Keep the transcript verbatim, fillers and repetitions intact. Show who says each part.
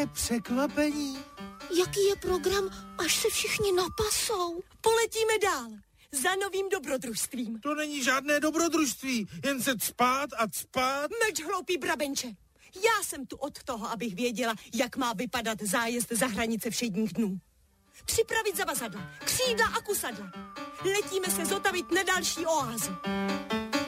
Speaker 1: Jaké překvapení.
Speaker 2: Jaký je program, až se všichni napasou?
Speaker 3: Poletíme dál. Za novým dobrodružstvím.
Speaker 1: To není žádné dobrodružství, jen se cpát a cpát.
Speaker 3: Mlč, hloupý brabenče. Já jsem tu od toho, abych věděla, jak má vypadat zájezd za hranice všedních dnů. Připravit zavazadla, křídla a kusadla. Letíme se zotavit na další oázu.